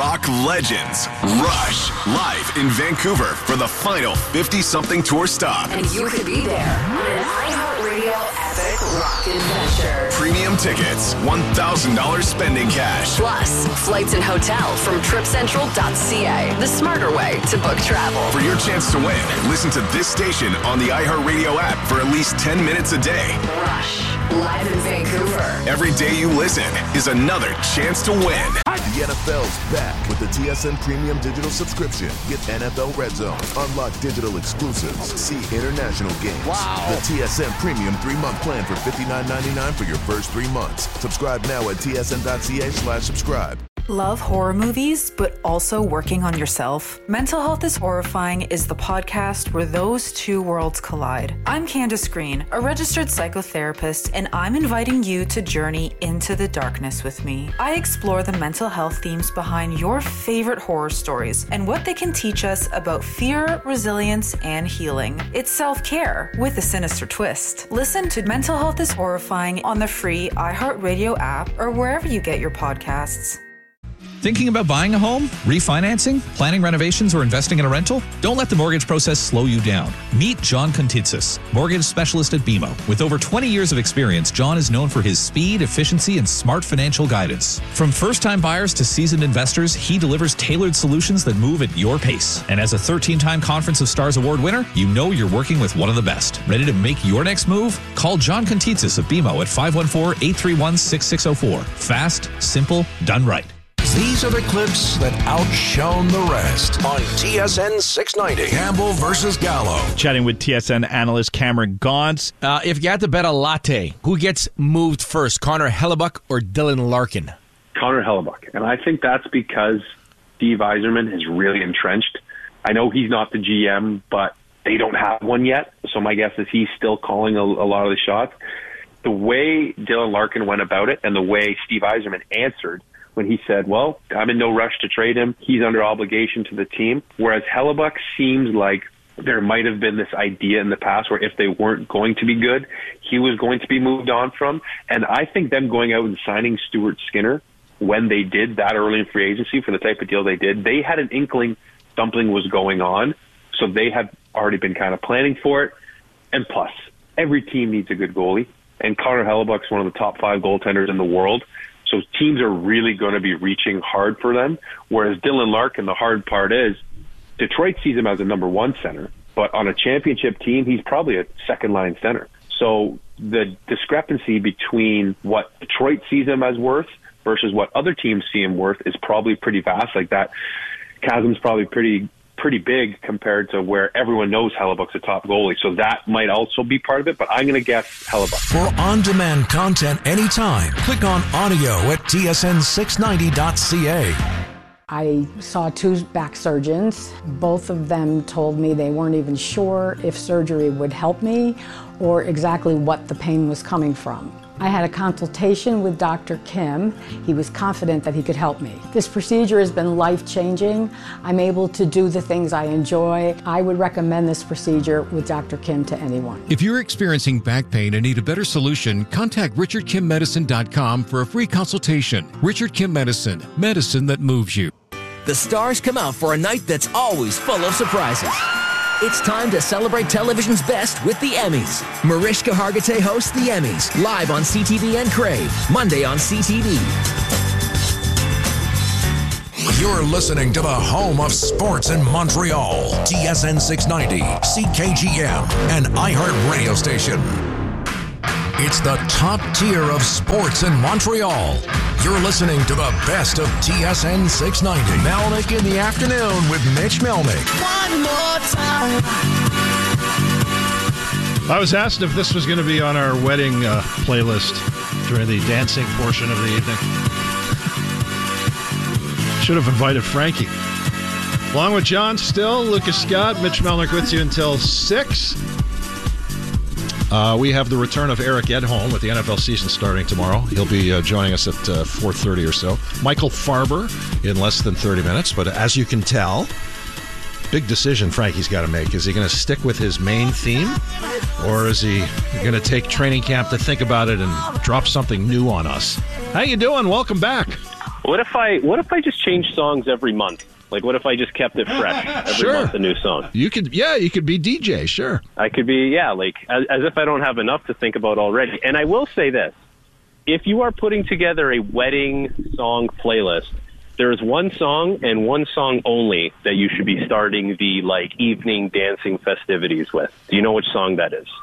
rock legends, Rush, live in Vancouver for the final 50-something tour stop. And you could be there on an iHeartRadio epic rock adventure. Premium tickets, $1,000 spending cash. Plus, flights and hotel from TripCentral.ca, the smarter way to book travel. For your chance to win, listen to this station on the iHeartRadio app for at least 10 minutes a day. Rush, live in Vancouver. Every day you listen is another chance to win. The NFL's back with the TSN Premium Digital Subscription. Get NFL Red Zone, unlock digital exclusives, see international games. Wow. The TSN Premium 3-month plan for $59.99 for your first 3 months. Subscribe now at tsn.ca/subscribe. Love horror movies, but also working on yourself? Mental Health is Horrifying is the podcast where those two worlds collide. I'm Candace Green, a registered psychotherapist, and I'm inviting you to journey into the darkness with me. I explore the mental health themes behind your favorite horror stories and what they can teach us about fear, resilience, and healing. It's self-care with a sinister twist. Listen to Mental Health is Horrifying on the free iHeartRadio app or wherever you get your podcasts. Thinking about buying a home, refinancing, planning renovations, or investing in a rental? Don't let the mortgage process slow you down. Meet John Contitsis, mortgage specialist at BMO. With over 20 years of experience, John is known for his speed, efficiency, and smart financial guidance. From first-time buyers to seasoned investors, he delivers tailored solutions that move at your pace. And as a 13-time Conference of Stars Award winner, you know you're working with one of the best. Ready to make your next move? Call John Contitsis of BMO at 514-831-6604. Fast, simple, done right. These are the clips that outshone the rest on TSN 690. Campbell versus Gallo. Chatting with TSN analyst Cameron Gaunce. If you had to bet a latte, who gets moved first, Connor Hellebuyck or Dylan Larkin? Connor Hellebuyck. And I think that's because Steve Yzerman is really entrenched. I know he's not the GM, but they don't have one yet. So my guess is he's still calling a lot of the shots. The way Dylan Larkin went about it and the way Steve Yzerman answered when he said, well, I'm in no rush to trade him. He's under obligation to the team. Whereas Hellebuyck seems like there might have been this idea in the past where if they weren't going to be good, he was going to be moved on from. And I think them going out and signing Stuart Skinner when they did that early in free agency for the type of deal they did, they had an inkling something was going on. So they have already been kind of planning for it. And plus, every team needs a good goalie. And Connor Hellebuyck's one of the top 5 goaltenders in the world. So teams are really going to be reaching hard for them. Whereas Dylan Larkin, the hard part is Detroit sees him as a number 1 center, but on a championship team, he's probably a second-line center. So the discrepancy between what Detroit sees him as worth versus what other teams see him worth is probably pretty vast. Like that chasm's probably pretty big compared to where everyone knows Hellebuyck's a top goalie. So that might also be part of it, but I'm going to guess Hellebuyck. For on-demand content anytime, click on audio at tsn690.ca. I saw 2 back surgeons. Both of them told me they weren't even sure if surgery would help me or exactly what the pain was coming from. I had a consultation with Dr. Kim. He was confident that he could help me. This procedure has been life-changing. I'm able to do the things I enjoy. I would recommend this procedure with Dr. Kim to anyone. If you're experiencing back pain and need a better solution, contact RichardKimMedicine.com for a free consultation. Richard Kim Medicine, medicine that moves you. The stars come out for a night that's always full of surprises. It's time to celebrate television's best with the Emmys. Mariska Hargitay hosts the Emmys, live on CTV and Crave, Monday on CTV. You're listening to the home of sports in Montreal. TSN 690, CKGM, and iHeart Radio Station. It's the top tier of sports in Montreal. You're listening to the best of TSN 690. Melnick in the afternoon with Mitch Melnick. One more time. I was asked if this was going to be on our wedding playlist during the dancing portion of the evening. Should have invited Frankie. Along with John Still, Lucas Scott, Mitch Melnick with you until 6. We have the return of Eric Edholm with the NFL season starting tomorrow. He'll be joining us at 4:30 or so. Michael Farber in less than 30 minutes. But as you can tell, big decision Frankie's got to make. Is he going to stick with his main theme? Or is he going to take training camp to think about it and drop something new on us? How you doing? Welcome back. What if I just changed songs every month? Like, what if I just kept it fresh every month, a new song? You could be DJ, sure. I could be, like, as if I don't have enough to think about already. And I will say this. If you are putting together a wedding song playlist, there is one song and one song only that you should be starting the, like, evening dancing festivities with. Do you know which song that is?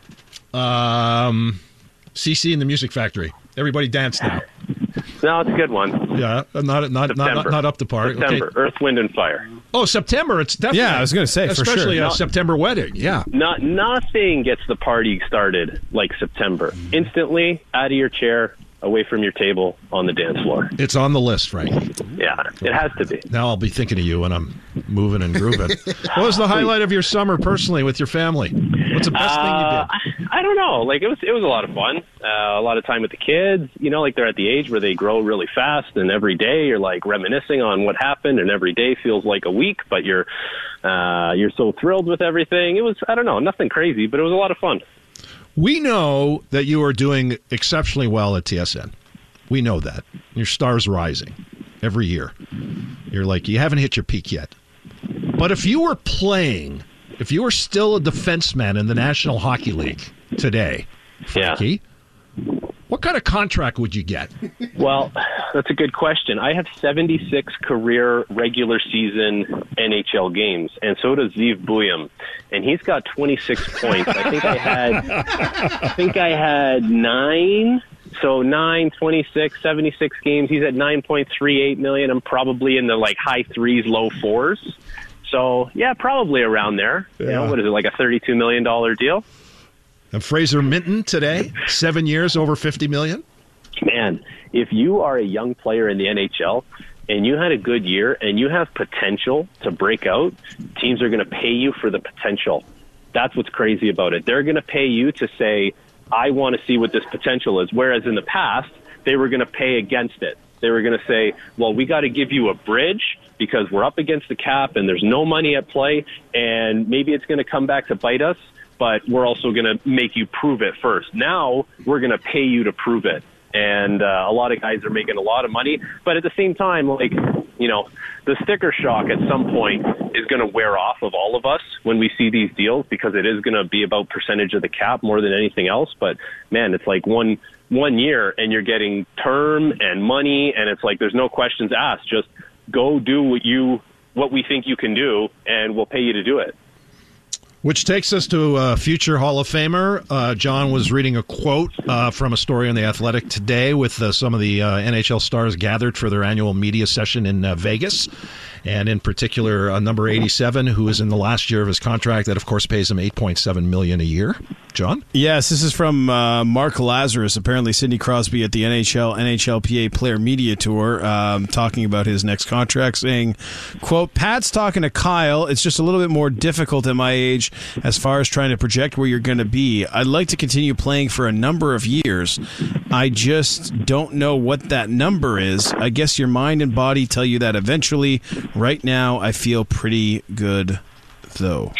CC and the Music Factory. Everybody dance now. No, it's a good one. Yeah, not up to par. September, okay. Earth, Wind, and Fire. Oh, September. It's definitely. Yeah, I was going to say, for sure. Especially a September wedding, yeah. Nothing gets the party started like September. Instantly, out of your chair, away from your table, on the dance floor. It's on the list, Frankie. Yeah, it has to be. Now I'll be thinking of you when I'm moving and grooving. What was the highlight of your summer personally with your family? What's the best thing you did? I don't know. Like, it was a lot of fun. A lot of time with the kids. You know, like, they're at the age where they grow really fast, and every day you're like reminiscing on what happened, and every day feels like a week, but you're so thrilled with everything. It was, I don't know, nothing crazy, but it was a lot of fun. We know that you are doing exceptionally well at TSN. We know that. Your star's rising every year. You're like, you haven't hit your peak yet. But if you were playing, if you were still a defenseman in the National Hockey League today, Frankie, what kind of contract would you get? Well, that's a good question. I have 76 career regular season NHL games, and so does Ziv Buyam, and he's got 26 points. I think I had 9. So 9, 26, 76 games. He's at $9.38 million. I'm probably in the like high 3s, low 4s. So yeah, probably around there. Yeah. You know, what is it, like a $32 million deal? And Fraser Minton today, 7 years, over $50 million. Man, if you are a young player in the NHL and you had a good year and you have potential to break out, teams are going to pay you for the potential. That's what's crazy about it. They're going to pay you to say, I want to see what this potential is. Whereas in the past, they were going to pay against it. They were going to say, well, we got to give you a bridge because we're up against the cap and there's no money at play, and maybe it's going to come back to bite us, but we're also going to make you prove it first. Now we're going to pay you to prove it. And a lot of guys are making a lot of money. But at the same time, like, you know, the sticker shock at some point is going to wear off of all of us when we see these deals, because it is going to be about percentage of the cap more than anything else. But, man, it's like one year and you're getting term and money, and it's like there's no questions asked. Just go do what we think you can do, and we'll pay you to do it. Which takes us to a future Hall of Famer. John was reading a quote from a story on The Athletic today with some of the NHL stars gathered for their annual media session in Vegas. And in particular, number 87, who is in the last year of his contract that, of course, pays him $8.7 million a year. John? Yes, this is from Mark Lazarus. Apparently, Sidney Crosby at the NHLPA Player Media Tour, talking about his next contract, saying, quote, Pat's talking to Kyle. It's just a little bit more difficult at my age as far as trying to project where you're going to be. I'd like to continue playing for a number of years. I just don't know what that number is. I guess your mind and body tell you that eventually. Right now, I feel pretty good, though.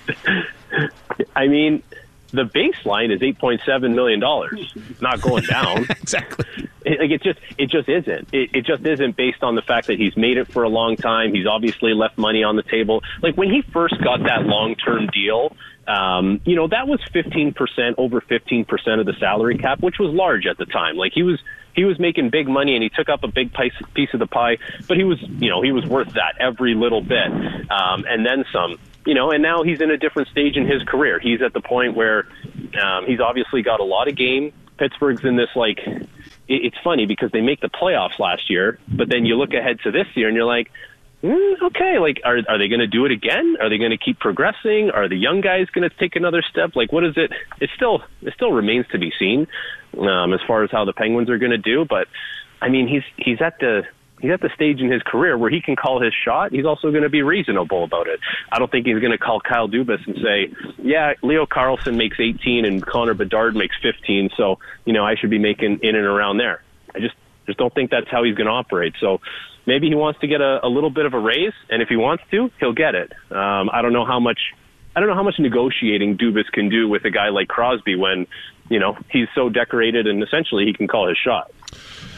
I mean, the baseline is $8.7 million, not going down. Exactly. It just isn't. It just isn't based on the fact that he's made it for a long time. He's obviously left money on the table. Like, when he first got that long-term deal, you know, that was 15%, over 15% of the salary cap, which was large at the time. Like, he was making big money, and he took up a big piece of the pie, but he was worth that every little bit, and then some. You know, and now he's in a different stage in his career. He's at the point where he's obviously got a lot of game. Pittsburgh's in this, like, it's funny because they make the playoffs last year, but then you look ahead to this year and you're like, okay, like, are they going to do it again? Are they going to keep progressing? Are the young guys going to take another step? Like, what is it? It still remains to be seen as far as how the Penguins are going to do. But I mean, he's at the stage in his career where he can call his shot. He's also going to be reasonable about it. I don't think he's going to call Kyle Dubas and say, yeah, Leo Carlsson makes 18 and Connor Bedard makes 15, so, you know, I should be making in and around there. I just don't think that's how he's going to operate. So maybe he wants to get a little bit of a raise, and if he wants to, he'll get it. I don't know how much negotiating Dubas can do with a guy like Crosby when, you know, he's so decorated and essentially he can call his shot.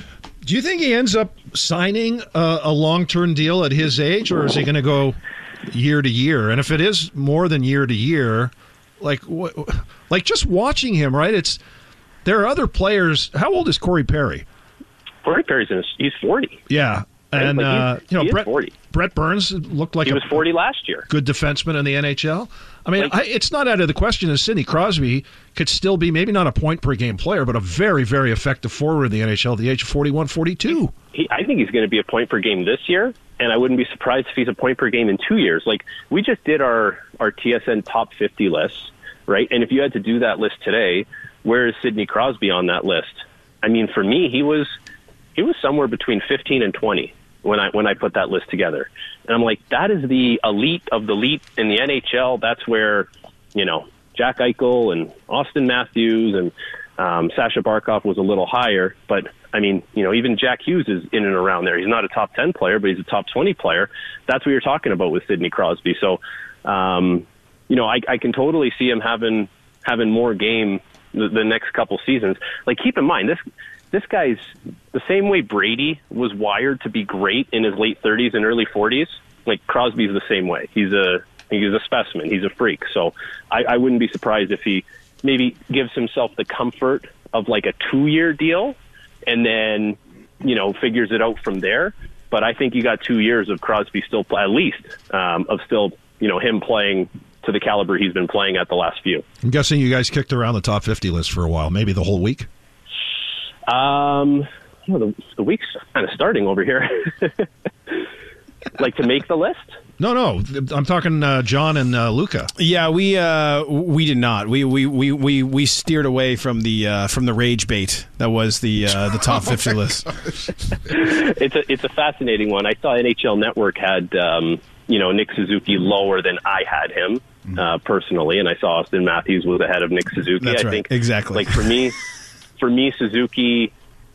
Do you think he ends up signing a long-term deal at his age, or is he going to go year to year? And if it is more than year to year, like just watching him, right? There are other players. How old is Corey Perry? Corey Perry's he's 40. Yeah. And, Brett 40. Brett Burns looked like he was 40 last year. Good defenseman in the NHL. I mean, it's not out of the question that Sidney Crosby could still be maybe not a point-per-game player, but a very, very effective forward in the NHL at the age of 41, 42. I think he's going to be a point per game this year, and I wouldn't be surprised if he's a point per game in 2 years. Like, we just did our TSN top 50 list, right? And if you had to do that list today, where is Sidney Crosby on that list? I mean, for me, he was somewhere between 15 and 20 when I put that list together. And I'm like, that is the elite of the elite in the NHL. That's where, Jack Eichel and Austin Matthews and Sasha Barkov was a little higher. But, I mean, even Jack Hughes is in and around there. He's not a top 10 player, but he's a top 20 player. That's what you're talking about with Sidney Crosby. So, I can totally see him having more game the next couple seasons. Like, keep in mind, this guy's the same way Brady was wired to be great in his late 30s and early 40s. Like, Crosby's the same way. He's a specimen. He's a freak. So I wouldn't be surprised if he maybe gives himself the comfort of like a 2-year deal and then, figures it out from there. But I think you got 2 years of Crosby still, at least, of still, him playing to the caliber he's been playing at the last few. I'm guessing you guys kicked around the top 50 list for a while, maybe the whole week? The week's kind of starting over here. Like, to make the list? No. I'm talking John and Luca. Yeah, we did not. We steered away from the rage bait that was the top 50 list. It's a fascinating one. I saw NHL Network had Nick Suzuki lower than I had him personally, and I saw Austin Matthews was ahead of Nick Suzuki. That's I right. think Exactly. Like, for me, Suzuki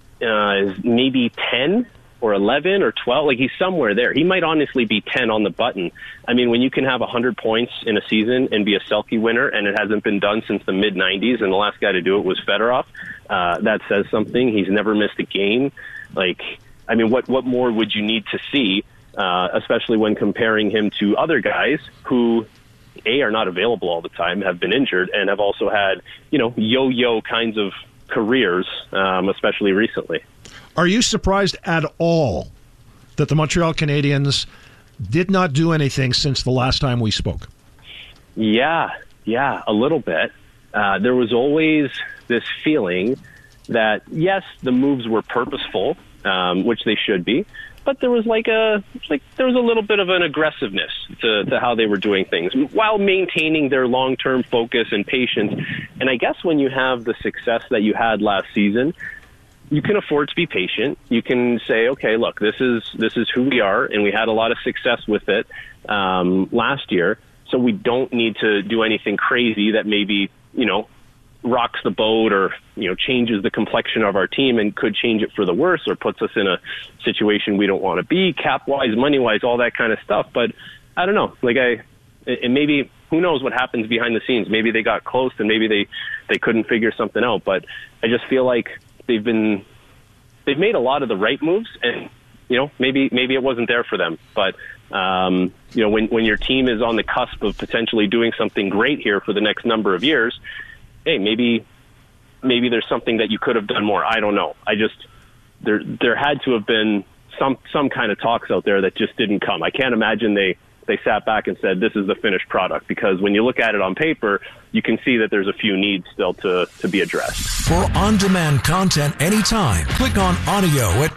is maybe 10 or 11 or 12. Like, he's somewhere there. He might honestly be 10 on the button. I mean, when you can have 100 points in a season and be a Selke winner, and it hasn't been done since the mid-90s, and the last guy to do it was Fedorov, that says something. He's never missed a game. Like, I mean, what more would you need to see, especially when comparing him to other guys who, A, are not available all the time, have been injured, and have also had, yo-yo kinds of careers, especially recently. Are you surprised at all that the Montreal Canadiens did not do anything since the last time we spoke? Yeah, a little bit. There was always this feeling that, yes, the moves were purposeful, which they should be, but there was there was a little bit of an aggressiveness to how they were doing things while maintaining their long-term focus and patience. And I guess when you have the success that you had last season, you can afford to be patient. You can say, okay, look, this is who we are, and we had a lot of success with it last year, so we don't need to do anything crazy that maybe, rocks the boat or, changes the complexion of our team and could change it for the worse or puts us in a situation we don't want to be, cap-wise, money-wise, all that kind of stuff. But I don't know. And maybe, who knows what happens behind the scenes. Maybe they got close and maybe they couldn't figure something out. But I just feel like they've made a lot of the right moves, and maybe it wasn't there for them. But when your team is on the cusp of potentially doing something great here for the next number of years, hey, maybe there's something that you could have done more. I don't know. There had to have been some kind of talks out there that just didn't come. I can't imagine they sat back and said, this is the finished product, because when you look at it on paper, you can see that there's a few needs still to be addressed. For on-demand content anytime, click on audio at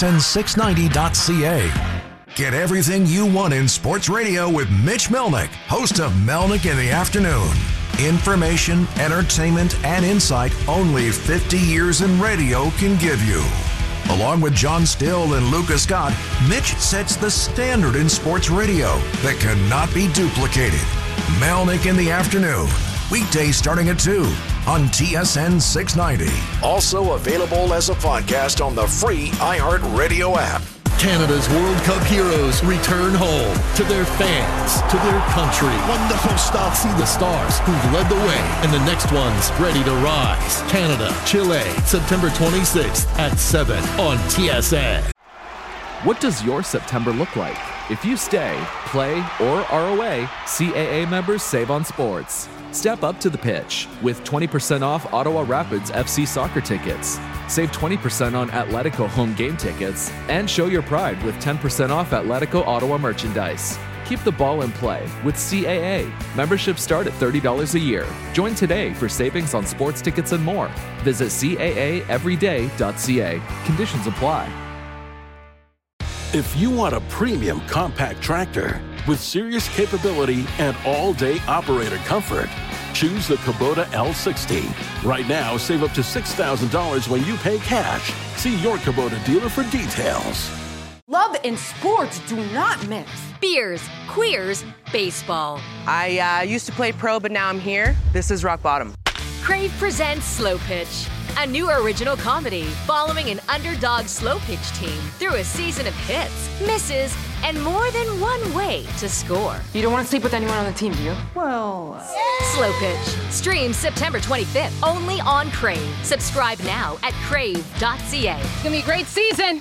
tsn690.ca. Get everything you want in sports radio with Mitch Melnick, host of Melnick in the Afternoon. Information, entertainment, and insight only 50 years in radio can give you. Along with John Still and Luca Scott, Mitch sets the standard in sports radio that cannot be duplicated. Melnick in the Afternoon, weekdays starting at 2 on TSN 690. Also available as a podcast on the free iHeartRadio app. Canada's World Cup heroes return home to their fans, to their country. Wonderful stuff. See the stars who've led the way and the next ones ready to rise. Canada, Chile, September 26th at 7 on TSN. What does your September look like? If you stay, play, or are away, CAA members save on sports. Step up to the pitch with 20% off Ottawa Rapids FC soccer tickets. Save 20% on Atletico home game tickets. And show your pride with 10% off Atletico Ottawa merchandise. Keep the ball in play with CAA. Memberships start at $30 a year. Join today for savings on sports tickets and more. Visit CAAeveryday.ca. Conditions apply. If you want a premium compact tractor with serious capability and all-day operator comfort, choose the Kubota L60. Right now, save up to $6,000 when you pay cash. See your Kubota dealer for details. Love and sports do not mix. Beers, queers, baseball. I used to play pro, but now I'm here. This is rock bottom. Crave presents Slow Pitch, a new original comedy following an underdog slow pitch team through a season of hits, misses, and more than one way to score. You don't want to sleep with anyone on the team, do you? Well... Slow Pitch. Streams September 25th, only on Crave. Subscribe now at crave.ca. It's going to be a great season.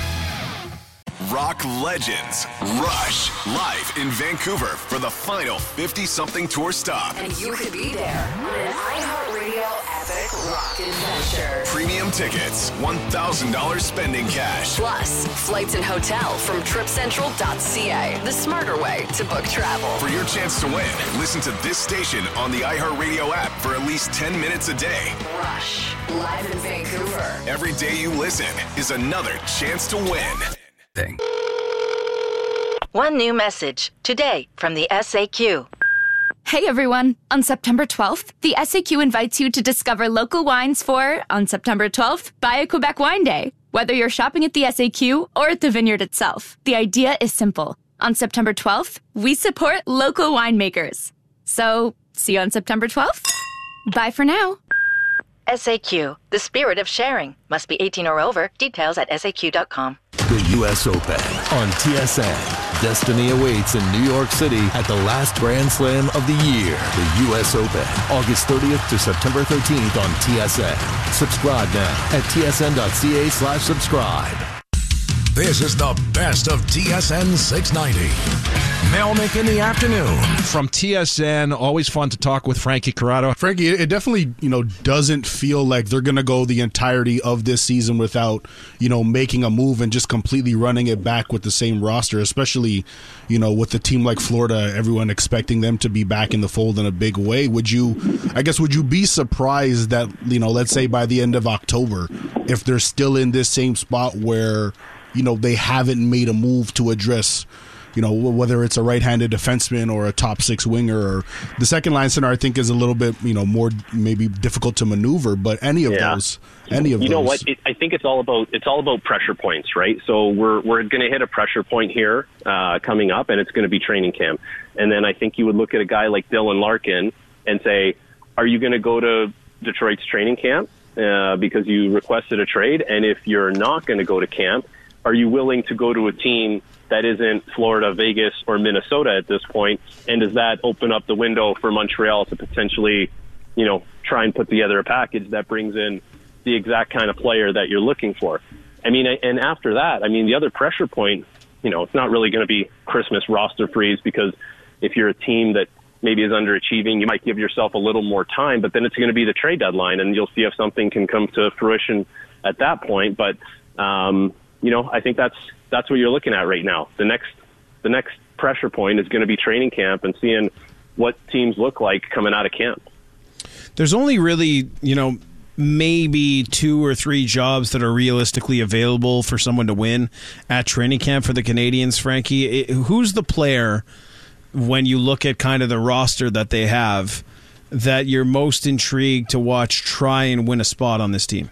Rock legends Rush live in Vancouver for the final 50-something tour stop. And you could be there on an iHeartRadio epic rock adventure. Premium tickets, $1,000 spending cash. Plus, flights and hotel from tripcentral.ca. The smarter way to book travel. For your chance to win, listen to this station on the iHeartRadio app for at least 10 minutes a day. Rush, live in Vancouver. Every day you listen is another chance to win. One new message today from the SAQ. Hey everyone! On September 12th, the SAQ invites you to discover local wines for, on September 12th, Buy a Quebec Wine Day. Whether you're shopping at the SAQ or at the vineyard itself, the idea is simple. On September 12th, we support local winemakers. So, see you on September 12th? Bye for now. SAQ, the spirit of sharing. Must be 18 or over. Details at SAQ.com. The U.S. Open on TSN. Destiny awaits in New York City at the last Grand Slam of the year. The U.S. Open, August 30th to September 13th on TSN. Subscribe now at tsn.ca/subscribe. This is the best of TSN 690. Melnick in the afternoon. From TSN, always fun to talk with Frankie Corrado. Frankie, it definitely, doesn't feel like they're going to go the entirety of this season without, making a move and just completely running it back with the same roster, especially, with a team like Florida, everyone expecting them to be back in the fold in a big way. Would you be surprised that, let's say by the end of October, if they're still in this same spot where, they haven't made a move to address, whether it's a right-handed defenseman or a top six winger, or the second line center, I think is a little bit, more maybe difficult to maneuver. But any of those. You know what? I think it's all about pressure points, right? So we're going to hit a pressure point here coming up, and it's going to be training camp. And then I think you would look at a guy like Dylan Larkin and say, are you going to go to Detroit's training camp because you requested a trade? And if you're not going to go to camp, are you willing to go to a team that isn't Florida, Vegas, or Minnesota at this point? And does that open up the window for Montreal to potentially, try and put together a package that brings in the exact kind of player that you're looking for? And after that, the other pressure point, it's not really going to be Christmas roster freeze, because if you're a team that maybe is underachieving, you might give yourself a little more time, but then it's going to be the trade deadline, and you'll see if something can come to fruition at that point. But, I think that's what you're looking at right now. The next pressure point is going to be training camp and seeing what teams look like coming out of camp. There's only really, maybe 2 or 3 jobs that are realistically available for someone to win at training camp for the Canadians, Frankie. Who's the player, when you look at kind of the roster that they have, that you're most intrigued to watch try and win a spot on this team?